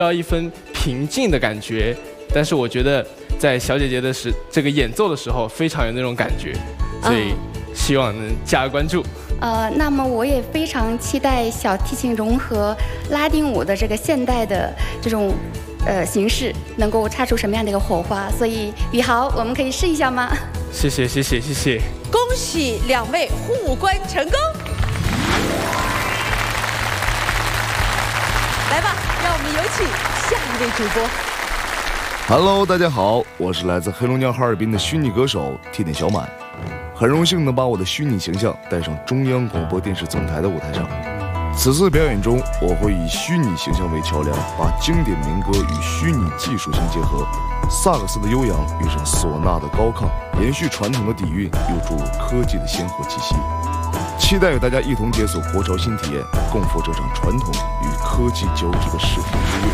要一分平静的感觉，但是我觉得在小姐姐的这个演奏的时候非常有那种感觉，所以希望能加关注。 那么我也非常期待小提琴融合拉丁舞的这个现代的这种形式，能够擦出什么样的一个火花。所以宇豪，我们可以试一下吗？ 谢谢谢谢谢谢， 恭喜2位互关成功。来吧，让我们有请下一位主播。 Hello， 大家好，我是来自黑龙江哈尔滨的虚拟歌手替天小满，很荣幸能把我的虚拟形象带上中央广播电视总台的舞台上。此次表演中，我会以虚拟形象为桥梁，把经典民歌与虚拟技术相结合，萨克斯的悠扬遇上唢呐的高亢，延续传统的底蕴，有助科技的鲜活气息。期待与大家一同解锁国潮新体验，共赴这场传统与科技交织的视听之夜。